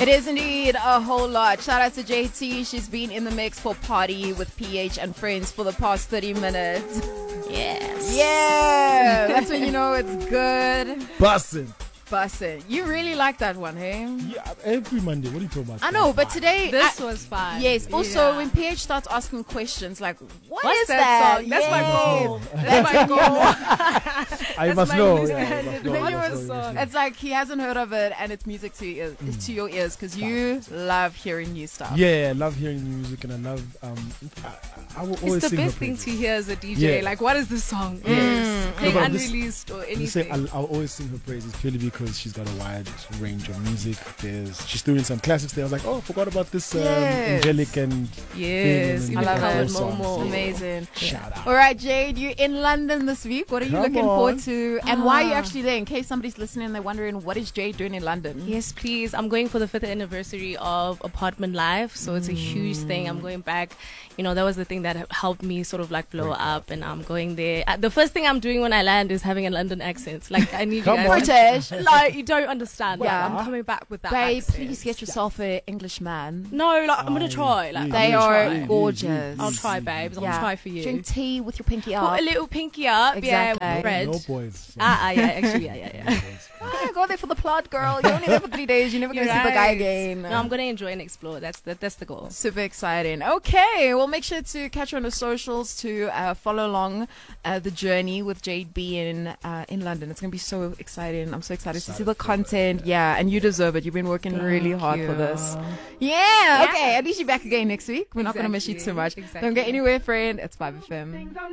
It is indeed a whole lot. Shout out to JT. She's been in the mix for Party with PH and Friends for the past 30 minutes. Yes. Yeah. That's when you know it's good. Bussin'. You really like that one, hey? Yeah, every Monday. What are you talking about? I know, but today... This was fun. Yes. Also, Yeah. when PH starts asking questions like, What's is that that? song? That's my Yes. goal. That's my goal. I must my know. music Yeah, standard. I must know, Then I you must was know, I must song. know. It's like he hasn't heard of it and it's music to your ears, to your ears because you love hearing new stuff. Yeah, I love hearing music and I love. I will always It's the sing her best thing praises. to hear as a DJ. Yeah. Like, what is this song? Mm. Playing No, but this- unreleased or You say anything. I'll always sing her praises purely because she's got a wide range of music. She's doing some classics there. I was like, oh, I forgot about this Yes. Angelic and Yes, thing I and love then it. the songs. Momo. Amazing. Shout out. All right, Jade, you're in London this week. What are you Come looking on. forward to? And why are you actually there? In case somebody's listening and they're wondering, what is Jade doing in London? Yes, please. I'm going for the 5th anniversary of Apartment Life, so it's a huge thing. I'm going back. You know, that was the thing that helped me sort of like blow up, and I'm going there. The first thing I'm doing when I land is having a London accent. Like, I need Come you on. guys. British. Like, you don't understand. Yeah. I'm coming back with that Babe, accent. please get yourself an Englishman. No, like, I'm gonna try. Like, Yeah, I'm They gonna are try. gorgeous. I'll try, babes. I'll try for you. Drink tea with your pinky Put up. a little pinky up, Exactly. yeah, bread. No boys. Yeah, actually, yeah. Ah, go there for the plot, girl. You're only there for 3 days. You're never going to You're see the guy right. again. No, I'm gonna enjoy and explore. That's the goal. Super exciting. Okay, well, make sure to catch her on the socials to follow along the journey with Jade B in London. It's going to be so exciting. I'm so excited to see the content. Yeah, and you deserve it. You've been working really hard for this. Yeah, okay. At least you're back again next week. We're not going to miss you too much. Exactly. Don't get anywhere, friend. It's 5FM.